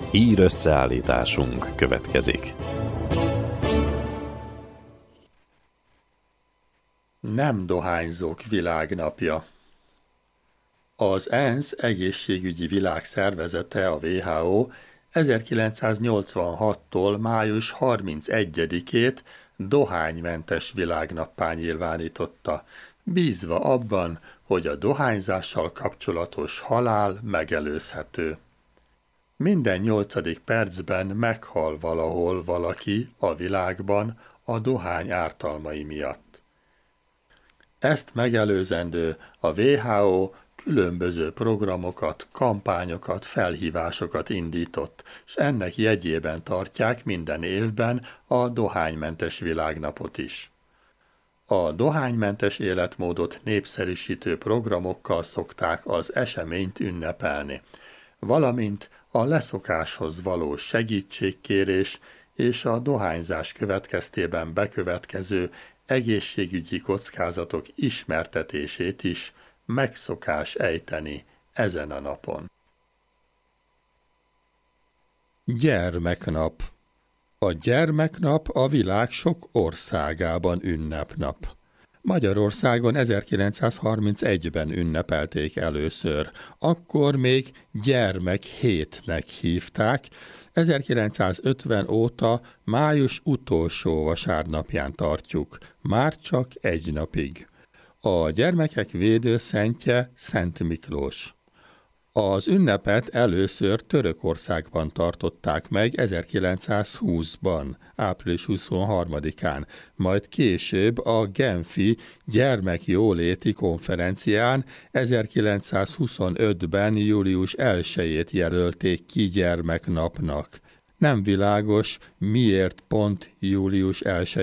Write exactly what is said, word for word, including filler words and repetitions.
Hír összeállításunk következik. Nem dohányzók világnapja. Az ENSZ egészségügyi világszervezete, a dupla vé há ó ezerkilencszáznyolcvanhattól május harmincegyedikét dohánymentes világnappá nyilvánította, bízva abban, hogy a dohányzással kapcsolatos halál megelőzhető. Minden nyolcadik percben meghal valahol valaki a világban a dohány ártalmai miatt. Ezt megelőzendő a dupla vé há ó különböző programokat, kampányokat, felhívásokat indított, s ennek jegyében tartják minden évben a dohánymentes világnapot is. A dohánymentes életmódot népszerűsítő programokkal szokták az eseményt ünnepelni, valamint a leszokáshoz való segítségkérés és a dohányzás következtében bekövetkező egészségügyi kockázatok ismertetését is megszokás ejteni ezen a napon. Gyermeknap. A gyermeknap a világ sok országában ünnepnap. Magyarországon ezerkilencszázharmincegyben ünnepelték először, akkor még gyermekhétnek hívták, ezerkilencszázötven óta május utolsó vasárnapján tartjuk, már csak egy napig. A gyermekek védőszentje Szent Miklós. Az ünnepet először Törökországban tartották meg ezerkilencszázhúszban, április huszonharmadikán, majd később a Genfi gyermekjóléti konferencián ezerkilencszázhuszonötben július elsejét jelölték ki gyermeknapnak. Nem világos, miért pont július elsején